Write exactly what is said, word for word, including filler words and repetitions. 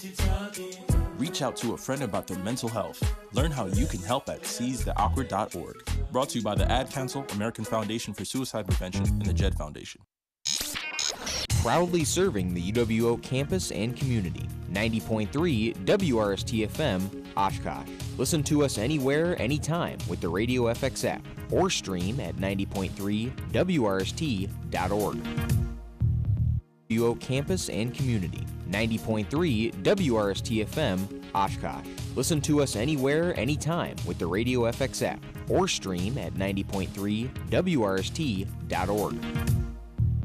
Reach out to a friend about their mental health. Learn how you can help at seize the awkward dot org. Brought to you by the Ad Council, American Foundation for Suicide Prevention, and the Jed Foundation. Proudly serving the U W O campus and community. ninety point three W R S T F M, Oshkosh. Listen to us anywhere, anytime with the Radio F X app or stream at ninety point three W R S T dot org. U W O campus and community. ninety point three W R S T F M, Oshkosh. Listen to us anywhere, anytime with the Radio F X app or stream at ninety point three W R S T dot org.